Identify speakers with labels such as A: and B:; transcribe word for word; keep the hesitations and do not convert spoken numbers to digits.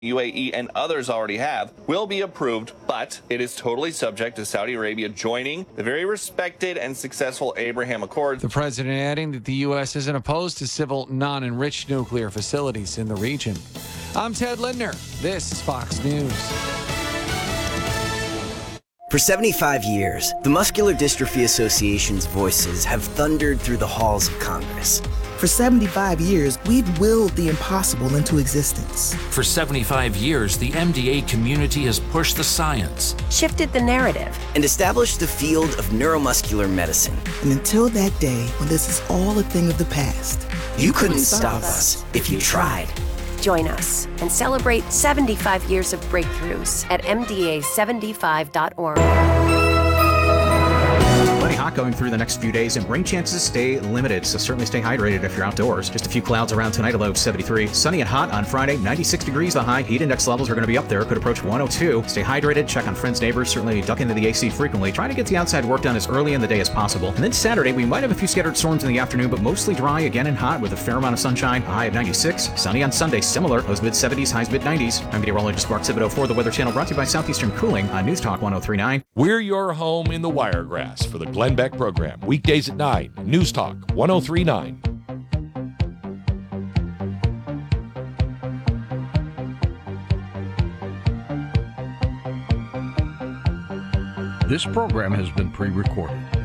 A: U A E and others already have, will be approved, but it is totally subject to Saudi Arabia joining the very respected and successful Abraham Accords.
B: The president adding that the U S isn't opposed to civil, non-enriched nuclear facilities in the region. I'm Ted Lindner. This is Fox News.
C: For seventy-five years, the Muscular Dystrophy Association's voices have thundered through the halls of Congress.
D: For seventy-five years, we've willed the impossible into existence.
E: For seventy-five years, the M D A community has pushed the science,
F: shifted the narrative,
C: and established the field of neuromuscular medicine.
D: And until that day when this is all a thing of the past,
C: you, you couldn't, couldn't stop us if you tried.
F: Join us and celebrate seventy-five years of breakthroughs at M D A seventy-five dot org.
G: Plenty hot going through the next few days, and rain chances stay limited, so certainly stay hydrated if you're outdoors. Just a few clouds around tonight, a low of seventy-three. Sunny and hot on Friday, ninety-six degrees the high. Heat index levels are going to be up there, could approach one oh two. Stay hydrated, check on friends, neighbors, certainly duck into the A C frequently. Try to get the outside work done as early in the day as possible. And then Saturday, we might have a few scattered storms in the afternoon, but mostly dry again and hot with a fair amount of sunshine. A high of ninety-six. Sunny on Sunday, similar. Lows mid seventies, highs mid nineties. I'm meteorologist Mark Thibodeau for the Weather Channel, brought to you by Southeastern Cooling on News Talk one oh three point nine.
H: We're your home in the Wiregrass for the Glenn Beck program. Weekdays at nine. News Talk one oh three point nine.
I: This program has been pre-recorded.